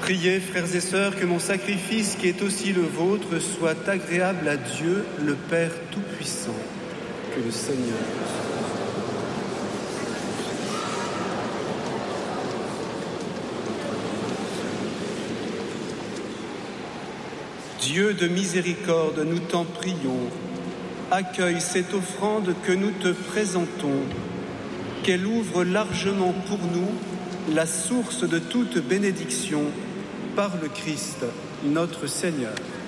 Priez, frères et sœurs, que mon sacrifice, qui est aussi le vôtre, soit agréable à Dieu, le Père Tout-Puissant. Que le Seigneur... Dieu de miséricorde, nous t'en prions. Accueille cette offrande que nous te présentons, qu'elle ouvre largement pour nous la source de toute bénédiction par le Christ, notre Seigneur.